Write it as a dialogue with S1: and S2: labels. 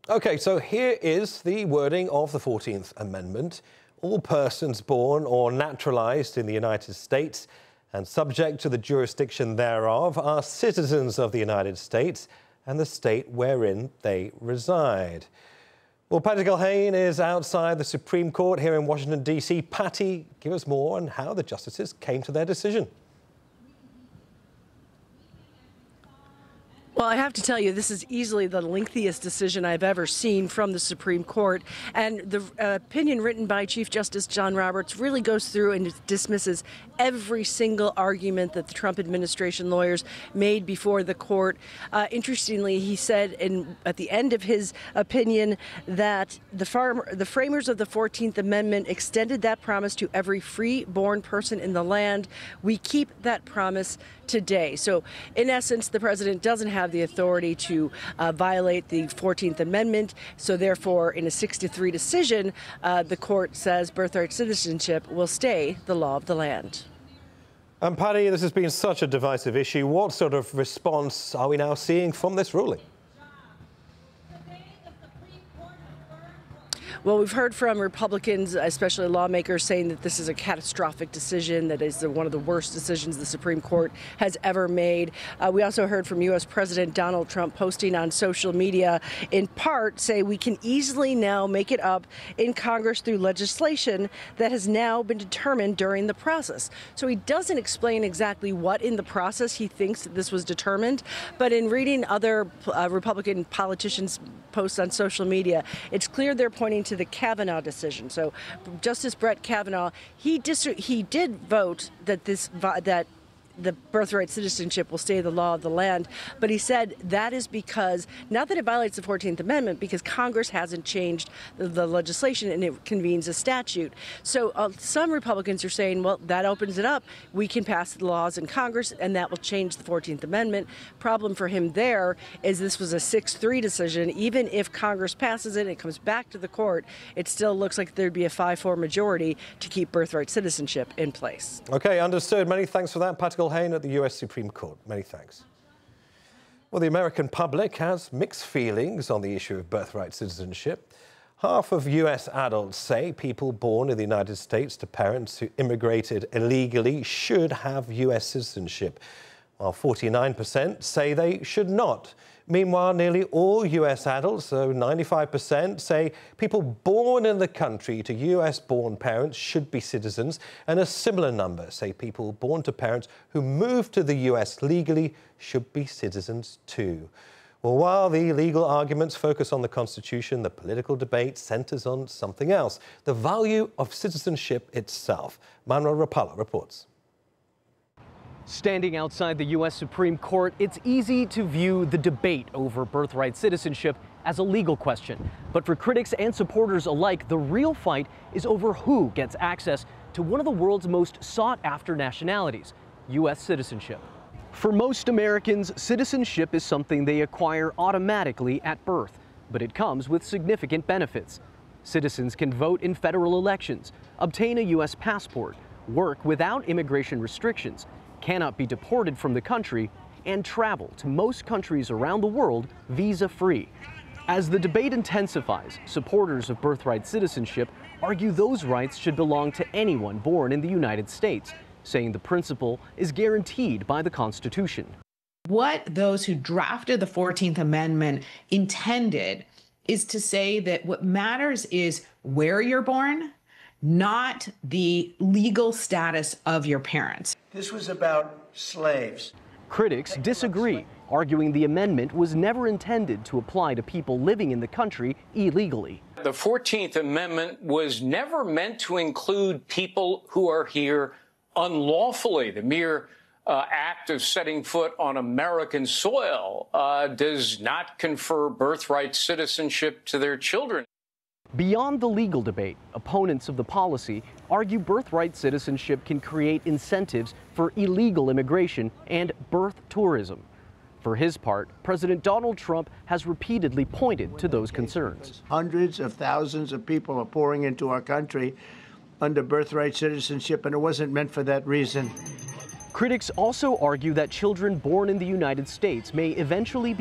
S1: OK, so here is the wording of the 14th Amendment. All persons born or naturalised in the United States and subject to the jurisdiction thereof are citizens of the United States and the state wherein they reside. Well, Patty Culhane is outside the Supreme Court here in Washington, D.C. Patty, give us more on how the justices came to their decision.
S2: Well, I have to tell you, this is easily the lengthiest decision I've ever seen from the Supreme Court. And the opinion written by Chief Justice John Roberts really goes through and dismisses every single argument that the Trump administration lawyers made before the court. Interestingly, he said at the end of his opinion that the framers of the 14th Amendment extended that promise to every free-born person in the land. We keep that promise today. So, in essence, the president doesn't have the authority to violate the 14th Amendment. So, therefore, in a 6-3 decision, the court says birthright citizenship will stay the law of the land.
S1: And Patty, this has been such a divisive issue. What sort of response are we now seeing from this ruling?
S2: Well, we've heard from Republicans, especially lawmakers, saying that this is a catastrophic decision, that is one of the worst decisions the Supreme Court has ever made. We also heard from U.S. President Donald Trump posting on social media, in part, say we can easily now make it up in Congress through legislation that has now been determined during the process. So he doesn't explain exactly what in the process he thinks that this was determined, but in reading other Republican politicians' posts on social media, it's clear they're pointing to the Kavanaugh decision. So Justice Brett Kavanaugh, he did vote that the birthright citizenship will stay the law of the land. But he said that is because, not that it violates the 14th Amendment, because Congress hasn't changed the legislation and it convenes a statute. So some Republicans are saying, well, that opens it up. We can pass the laws in Congress and that will change the 14th Amendment. Problem for him there is this was a 6-3 decision. Even if Congress passes it and it comes back to the court, it still looks like there'd be a 5-4 majority to keep birthright citizenship in place.
S1: OK, understood. Many thanks for that, Patty Culhane at the US Supreme Court. Many thanks. Well, the American public has mixed feelings on the issue of birthright citizenship. Half of US adults say people born in the United States to parents who immigrated illegally should have US citizenship, while 49% say they should not. Meanwhile, nearly all US adults, so 95%, say people born in the country to US-born parents should be citizens, and a similar number say people born to parents who moved to the US legally should be citizens too. Well, while the legal arguments focus on the Constitution, the political debate centres on something else: the value of citizenship itself. Manuel Rapallo reports.
S3: Standing outside the U.S. Supreme Court, it's easy to view the debate over birthright citizenship as a legal question. But for critics and supporters alike, the real fight is over who gets access to one of the world's most sought-after nationalities, U.S. citizenship. For most Americans, citizenship is something they acquire automatically at birth, but it comes with significant benefits. Citizens can vote in federal elections, obtain a U.S. passport, work without immigration restrictions, cannot be deported from the country, and travel to most countries around the world visa-free. As the debate intensifies, supporters of birthright citizenship argue those rights should belong to anyone born in the United States, saying the principle is guaranteed by the Constitution.
S4: What those who drafted the 14th Amendment intended is to say that what matters is where you're born, not the legal status of your parents.
S5: This was about slaves.
S3: Critics disagree, arguing the amendment was never intended to apply to people living in the country illegally.
S6: The 14th Amendment was never meant to include people who are here unlawfully. The mere act of setting foot on American soil does not confer birthright citizenship to their children.
S3: Beyond the legal debate, opponents of the policy argue birthright citizenship can create incentives for illegal immigration and birth tourism. For his part, President Donald Trump has repeatedly pointed to those concerns.
S5: Hundreds of thousands of people are pouring into our country under birthright citizenship, and it wasn't meant for that reason.
S3: Critics also argue that children born in the United States may eventually be